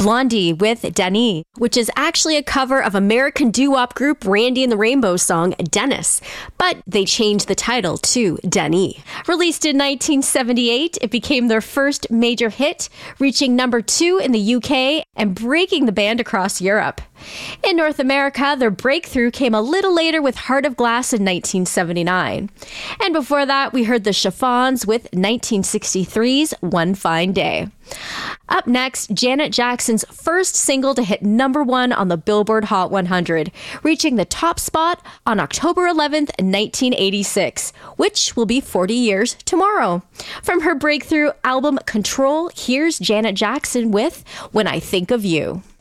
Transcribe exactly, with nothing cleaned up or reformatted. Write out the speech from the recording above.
Blondie with Denis, which is actually a cover of American doo-wop group Randy and the Rainbow song Dennis, but they changed the title to Denis. Released in nineteen seventy-eight, it became their first major hit, reaching number two in the U K and breaking the band across Europe. In North America, their breakthrough came a little later with Heart of Glass in nineteen seventy-nine. And before that, we heard the Chiffons with nineteen sixty-three's One Fine Day. Up next, Janet Jackson's first single to hit number one on the Billboard Hot one hundred, reaching the top spot on October eleventh, nineteen eighty-six, which will be forty years tomorrow. From her breakthrough album Control, here's Janet Jackson with When I Think of You.